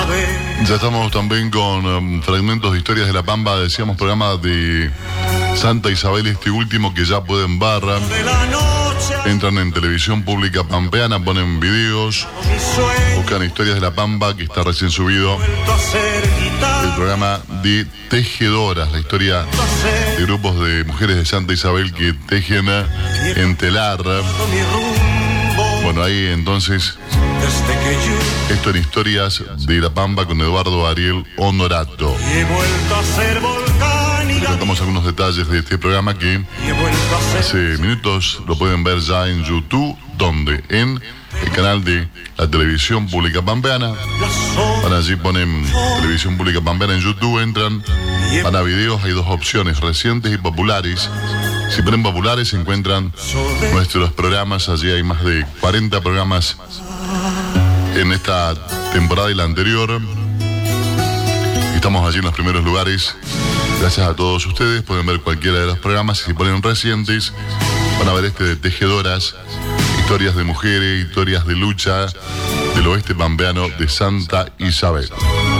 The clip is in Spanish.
Ya estamos también con fragmentos de historias de La Pampa. Decíamos programa de Santa Isabel, este último que ya pueden ver. Entran en Televisión Pública Pampeana, ponen videos, buscan historias de La Pampa, que está recién subido el programa de Tejedoras, la historia de grupos de mujeres de Santa Isabel que tejen en telar. Bueno, ahí entonces, esto en Historias de La Pampa con Eduardo Ariel Honorato. Contamos algunos detalles de este programa que hace minutos lo pueden ver ya en YouTube, donde en el canal de la Televisión Pública Pampeana. Van allí, ponen Televisión Pública Pampeana en YouTube, entran, van a videos, hay dos opciones, recientes y populares. Si ponen populares encuentran nuestros programas, allí hay más de 40 programas en esta temporada y la anterior. Estamos allí en los primeros lugares. Gracias a todos ustedes, pueden ver cualquiera de los programas. Si ponen recientes, van a ver este de Tejedoras, historias de mujeres, historias de lucha del oeste pampeano de Santa Isabel.